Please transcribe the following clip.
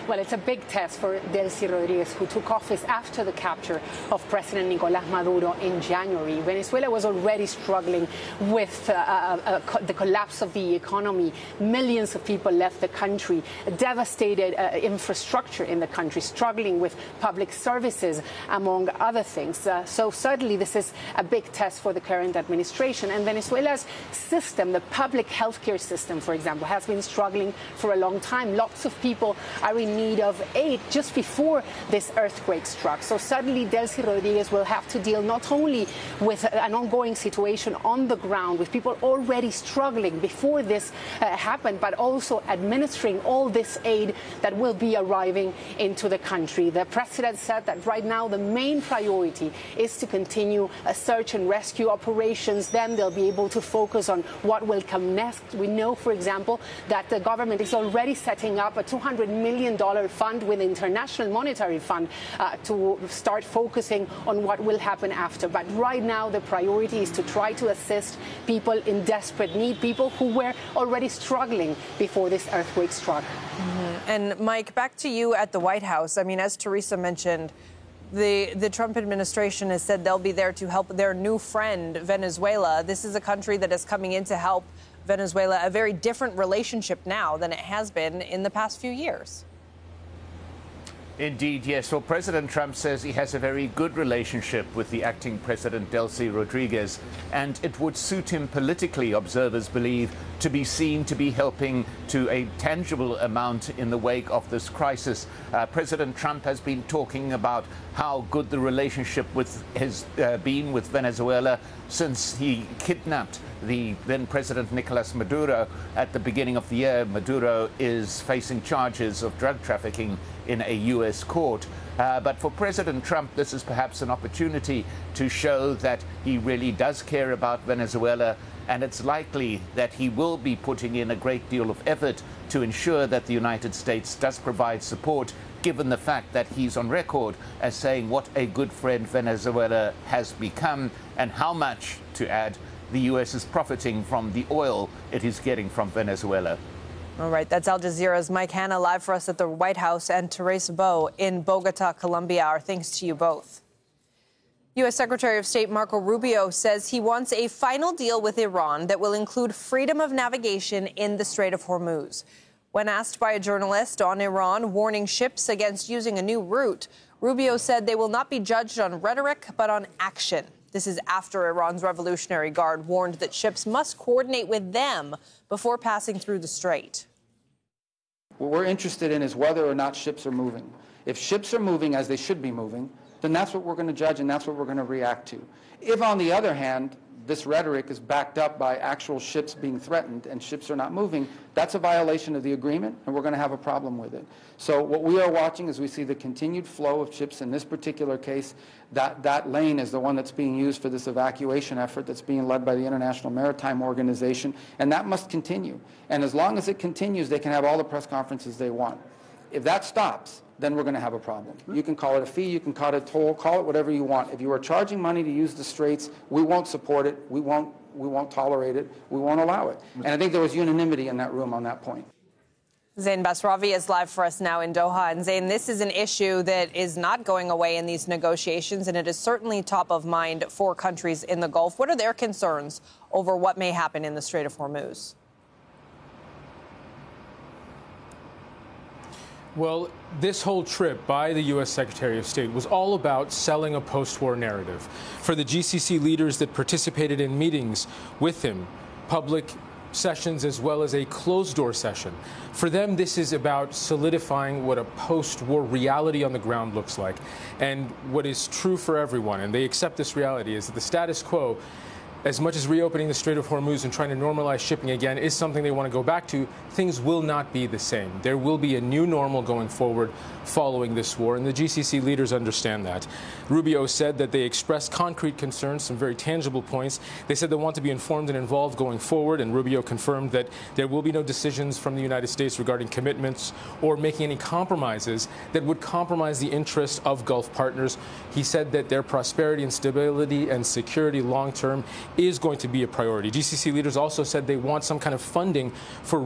Well, it's a big test for Delcy Rodriguez, who took office after the capture of President Nicolás Maduro in January. Venezuela was already struggling with the collapse of the economy. Millions of people left the country, devastated infrastructure in the country, struggling with public services, among other things. So certainly this is a big test for the current administration. And Venezuela's system, the public healthcare system, for example, has been struggling for a long time. Lots of people are in need of aid just before this earthquake struck. So suddenly Delcy Rodriguez will have to deal not only with an ongoing situation on the ground, with people already struggling before this happened, but also administering all this aid that will be arriving into the country. The president said that right now the main priority is to continue search and rescue operations. Then they'll be able to focus on what will come next. We know, for example, that the government is already setting up a $200 million fund with the International Monetary Fund to start focusing on what will happen after. But right now the priority is to try to assist people in desperate need, people who were already struggling before this earthquake struck. Mm-hmm. And Mike, back to you at the White House. I mean, as Teresa mentioned, the Trump administration has said they'll be there to help their new friend, Venezuela. This is a country that is coming in to help Venezuela, a very different relationship now than it has been in the past few years. Indeed, yes. Well, President Trump says he has a very good relationship with the acting president, Delcy Rodriguez, and it would suit him politically, observers believe, to be seen to be helping to a tangible amount in the wake of this crisis. President Trump has been talking about how good the relationship has been with Venezuela since he kidnapped the then President Nicolás Maduro at the beginning of the year. Maduro is facing charges of drug trafficking in a U.S. court. But for President Trump, this is perhaps an opportunity to show that he really does care about Venezuela, and it's likely that he will be putting in a great deal of effort to ensure that the United States does provide support, given the fact that he's on record as saying what a good friend Venezuela has become and how much, to add, the U.S. is profiting from the oil it is getting from Venezuela. All right, that's Al Jazeera's Mike Hanna live for us at the White House, and Teresa Bo in Bogota, Colombia. Our thanks to you both. U.S. Secretary of State Marco Rubio says he wants a final deal with Iran that will include freedom of navigation in the Strait of Hormuz. When asked by a journalist on Iran warning ships against using a new route, Rubio said they will not be judged on rhetoric, but on action. This is after Iran's Revolutionary Guard warned that ships must coordinate with them before passing through the strait. What we're interested in is whether or not ships are moving. If ships are moving as they should be moving, then that's what we're going to judge and that's what we're going to react to. If, on the other hand, this rhetoric is backed up by actual ships being threatened and ships are not moving, that's a violation of the agreement, and we're going to have a problem with it. So what we are watching is we see the continued flow of ships. In this particular case, that lane is the one that's being used for this evacuation effort that's being led by the International Maritime Organization, and that must continue. And as long as it continues, they can have all the press conferences they want. If that stops, then we're going to have a problem. You can call it a fee, you can call it a toll, call it whatever you want. If you are charging money to use the straits, we won't support it, we won't tolerate it, we won't allow it. And I think there was unanimity in that room on that point. Zain Basravi is live for us now in Doha. And Zain, this is an issue that is not going away in these negotiations, and it is certainly top of mind for countries in the Gulf. What are their concerns over what may happen in the Strait of Hormuz? Well, this whole trip by the U.S. Secretary of State was all about selling a post-war narrative. For the GCC leaders that participated in meetings with him, public sessions as well as a closed-door session, for them this is about solidifying what a post-war reality on the ground looks like. And what is true for everyone, and they accept this reality, is that the status quo, as much as reopening the Strait of Hormuz and trying to normalize shipping again is something they want to go back to, things will not be the same. There will be a new normal going forward following this war, and the GCC leaders understand that. Rubio said that they expressed concrete concerns, some very tangible points. They said they want to be informed and involved going forward, and Rubio confirmed that there will be no decisions from the United States regarding commitments or making any compromises that would compromise the interests of Gulf partners. He said that their prosperity and stability and security long-term is going to be a priority. GCC leaders also said they want some kind of funding for